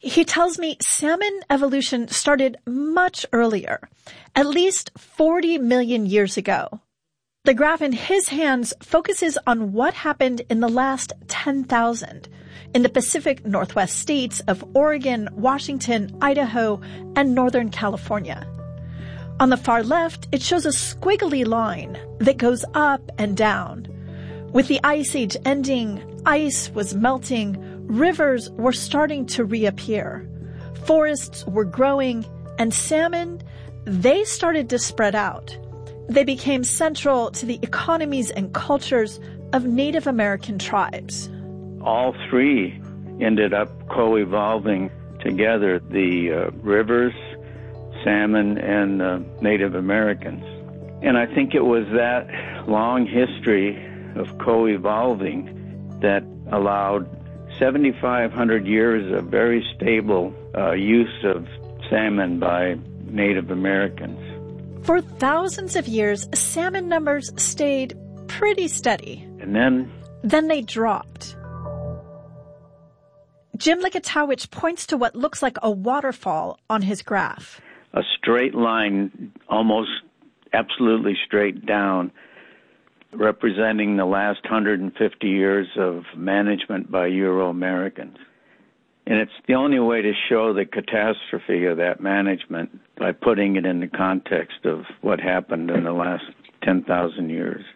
He tells me salmon evolution started much earlier, at least 40 million years ago. The graph in his hands focuses on what happened in the last 10,000 in the Pacific Northwest states of Oregon, Washington, Idaho, and Northern California. On the far left, it shows a squiggly line that goes up and down. With the Ice Age ending, ice was melting, rivers were starting to reappear, forests were growing, and salmon, they started to spread out. They became central to the economies and cultures of Native American tribes. All three ended up co-evolving together, the rivers, salmon, and Native Americans. And I think it was that long history of co-evolving that allowed 7,500 years of very stable use of salmon by Native Americans. For thousands of years, salmon numbers stayed pretty steady. And then they dropped. Jim Likatowicz points to what looks like a waterfall on his graph. A straight line, almost absolutely straight down, representing the last 150 years of management by Euro-Americans. And it's the only way to show the catastrophe of that management by putting it in the context of what happened in the last 10,000 years.